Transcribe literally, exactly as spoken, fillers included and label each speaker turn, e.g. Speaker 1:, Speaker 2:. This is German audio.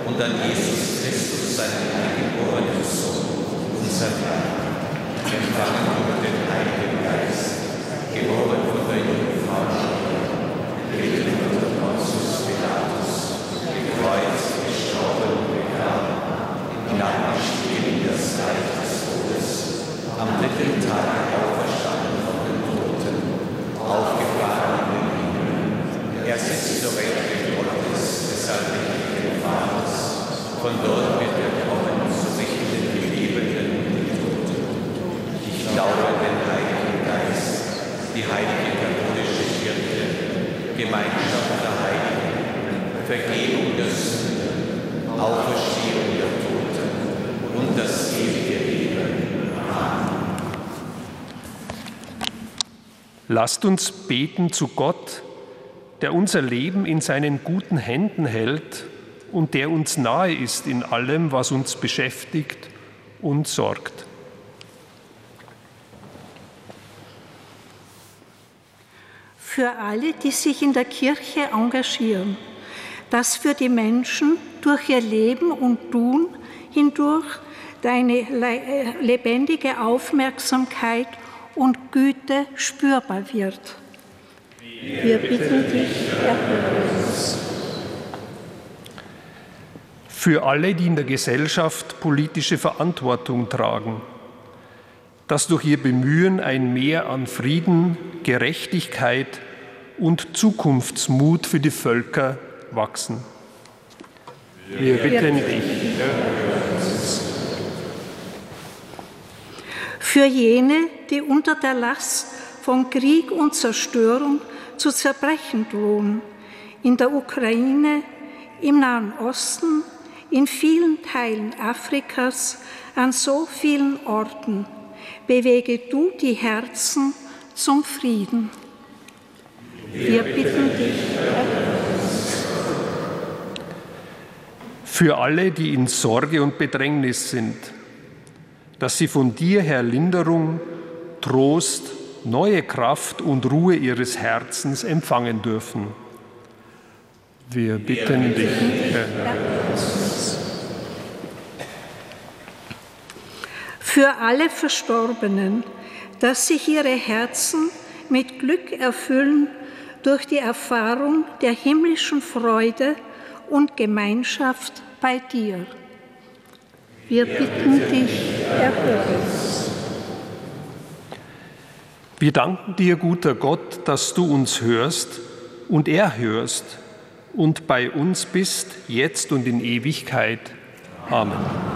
Speaker 1: und an Jesus Christus, seinen eingeborenen Sohn, unser Herr, empfangen durch den Heiligen Geist, geboren von der Jungfrau Maria, gelitten unter Pontius Pilatus, gekreuzt, gestorben und begraben, hinabgestiegen in das Reich des Todes, am dritten Tag auferstanden von den Toten, aufgefahren in den Himmel. Er sitzt zur Rechten Gottes, des allmächtigen Vaters. Von dort wird er kommen, zu richten die Lebenden und die Toten. Ich glaube an den Heiligen Geist, die heilige katholische Kirche, Gemeinschaft der Heiligen, Vergebung der Sünden, Auferstehung der Toten und das ewige Leben. Amen.
Speaker 2: Lasst uns beten zu Gott, der unser Leben in seinen guten Händen hält und der uns nahe ist in allem, was uns beschäftigt und sorgt.
Speaker 3: Für alle, die sich in der Kirche engagieren, dass für die Menschen durch ihr Leben und Tun hindurch deine lebendige Aufmerksamkeit und Güte spürbar wird. Wir bitten dich, erhöre uns.
Speaker 2: Für alle, die in der Gesellschaft politische Verantwortung tragen, dass durch ihr Bemühen ein Mehr an Frieden, Gerechtigkeit und Zukunftsmut für die Völker wachsen. Wir bitten dich, erhöre uns.
Speaker 3: Für jene, die unter der Last von Krieg und Zerstörung zu zerbrechen drohen, in der Ukraine, im Nahen Osten, in vielen Teilen Afrikas, an so vielen Orten, bewege du die Herzen zum Frieden. Wir bitten dich, erhöre uns.
Speaker 2: Für alle, die in Sorge und Bedrängnis sind, dass sie von dir, Herr, Linderung, Trost, neue Kraft und Ruhe ihres Herzens empfangen dürfen. Wir bitten dich, erhöre uns.
Speaker 3: Für alle Verstorbenen, dass sich ihre Herzen mit Glück erfüllen durch die Erfahrung der himmlischen Freude und Gemeinschaft bei dir. Wir bitten dich, erhöre uns.
Speaker 2: Wir danken dir, guter Gott, dass du uns hörst und erhörst und bei uns bist, jetzt und in Ewigkeit. Amen.